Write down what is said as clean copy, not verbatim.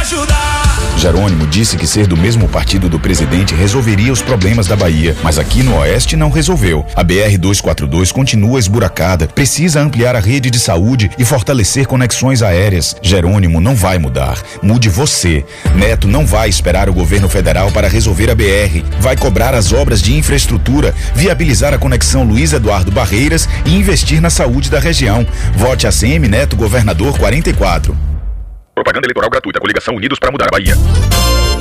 ajudar. Jerônimo disse que ser do mesmo partido do presidente resolveria os problemas da Bahia, mas aqui no Oeste não resolveu. A BR-242 continua esburacada, precisa ampliar a rede de saúde e fortalecer conexões aéreas. Jerônimo não vai mudar. Mude você. Neto não vai esperar o governo federal para resolver a BR. Vai cobrar as obras de infraestrutura, viabilizar a conexão Luiz Eduardo Barreiras e investir na saúde da região. Vote ACM Neto, governador 44. Propaganda eleitoral gratuita. Coligação Unidos para Mudar a Bahia.